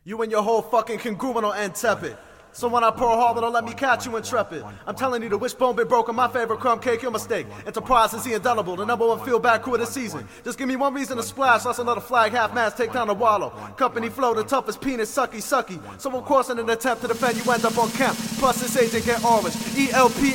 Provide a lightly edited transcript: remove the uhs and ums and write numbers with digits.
You and your whole fucking congruent on Intrepid. So when I Pearl Harbor, don't let me catch you Intrepid. I'm telling you, the wishbone been broken, my favorite crumb cake, your mistake. Enterprise is the indelible, the #1 field back crew of the season. Just give me one reason to splash, that's another flag, half-mast, take down the wallow. Company flow, the toughest penis, sucky. So of course in an attempt to defend, you end up on camp. Plus this agent get orange, ELP